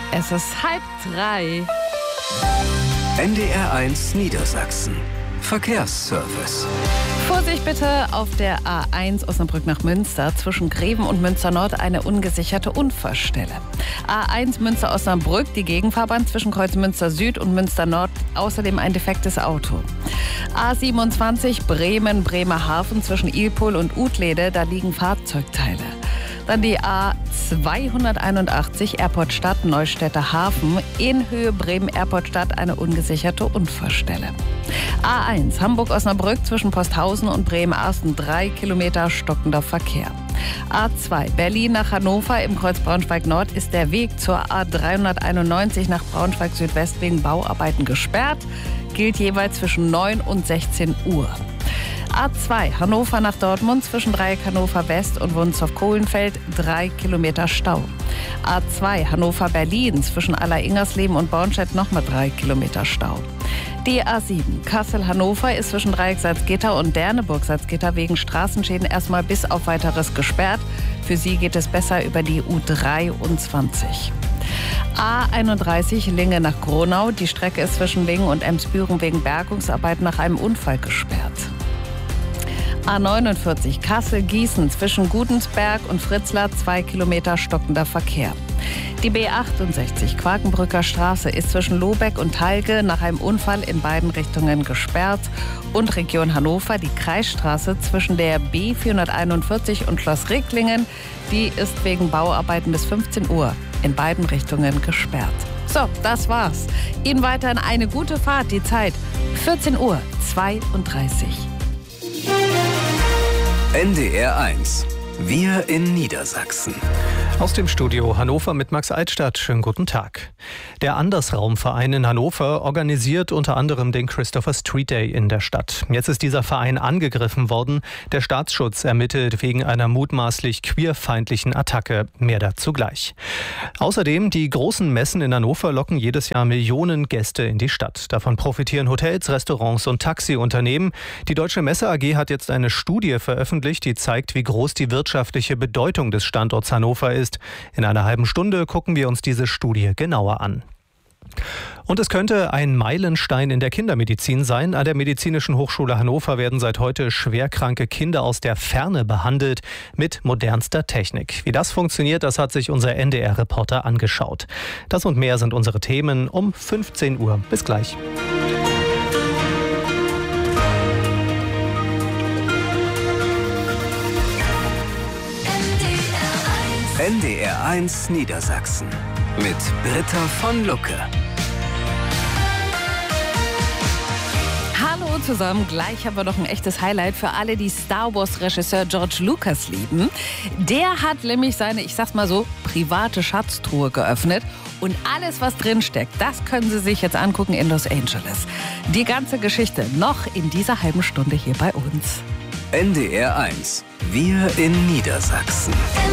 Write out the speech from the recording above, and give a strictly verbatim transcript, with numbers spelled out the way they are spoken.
Es ist halb drei. N D R eins Niedersachsen. Verkehrsservice. Vorsicht bitte auf der A eins Osnabrück nach Münster. Zwischen Greven und Münster Nord eine ungesicherte Unfallstelle. A eins Münster Osnabrück, die Gegenfahrbahn zwischen Kreuz Münster Süd und Münster Nord. Außerdem ein defektes Auto. A siebenundzwanzig Bremen Bremerhaven zwischen Ilpol und Utlede. Da liegen Fahrzeugteile. Dann die A zweihunderteinundachtzig Airport Stadt Neustädter Hafen. In Höhe Bremen Airport Stadt eine ungesicherte Unfallstelle. A eins Hamburg-Osnabrück zwischen Posthausen und Bremen-Arsten drei Kilometer stockender Verkehr. A zwei Berlin nach Hannover im Kreuz Braunschweig-Nord ist der Weg zur A dreihunderteinundneunzig nach Braunschweig-Südwest wegen Bauarbeiten gesperrt. Gilt jeweils zwischen neun und sechzehn Uhr. A zwei Hannover nach Dortmund zwischen Dreieck Hannover West und Wunstorf-Kohlenfeld drei Kilometer Stau. A zwei Hannover-Berlin zwischen Aller-Ingersleben und Bornstedt nochmal drei Kilometer Stau. Die A sieben Kassel-Hannover ist zwischen Dreieck Salzgitter und Derneburg-Salzgitter wegen Straßenschäden erstmal bis auf Weiteres gesperrt. Für sie geht es besser über die U dreiundzwanzig. A einunddreißig Linge nach Gronau. Die Strecke ist zwischen Lingen und Emsbüren wegen Bergungsarbeit nach einem Unfall gesperrt. A neunundvierzig Kassel-Gießen zwischen Gudensberg und Fritzlar zwei Kilometer stockender Verkehr. Die B achtundsechzig Quakenbrücker Straße ist zwischen Lobeck und Talge nach einem Unfall in beiden Richtungen gesperrt. Und Region Hannover, die Kreisstraße zwischen der B vierhunderteinundvierzig und Schloss Ricklingen, die ist wegen Bauarbeiten bis fünfzehn Uhr in beiden Richtungen gesperrt. So, das war's. Ihnen weiterhin eine gute Fahrt. Die Zeit vierzehn Uhr zweiunddreißig. N D R eins. Wir in Niedersachsen. Aus dem Studio Hannover mit Max Altstadt. Schönen guten Tag. Der Andersraumverein in Hannover organisiert unter anderem den Christopher Street Day in der Stadt. Jetzt ist dieser Verein angegriffen worden. Der Staatsschutz ermittelt wegen einer mutmaßlich queerfeindlichen Attacke. Mehr dazu gleich. Außerdem, die großen Messen in Hannover locken jedes Jahr Millionen Gäste in die Stadt. Davon profitieren Hotels, Restaurants und Taxiunternehmen. Die Deutsche Messe A G hat jetzt eine Studie veröffentlicht, die zeigt, wie groß die wirtschaftliche Bedeutung des Standorts Hannover ist. In einer halben Stunde gucken wir uns diese Studie genauer an. Und es könnte ein Meilenstein in der Kindermedizin sein. An der Medizinischen Hochschule Hannover werden seit heute schwerkranke Kinder aus der Ferne behandelt mit modernster Technik. Wie das funktioniert, das hat sich unser N D R-Reporter angeschaut. Das und mehr sind unsere Themen um fünfzehn Uhr. Bis gleich. N D R eins Niedersachsen mit Britta von Lucke. Hallo zusammen, gleich haben wir noch ein echtes Highlight für alle, die Star Wars-Regisseur George Lucas lieben. Der hat nämlich seine, ich sag's mal so, private Schatztruhe geöffnet. Und alles, was drin steckt, das können Sie sich jetzt angucken in Los Angeles. Die ganze Geschichte noch in dieser halben Stunde hier bei uns. N D R eins. Wir in Niedersachsen.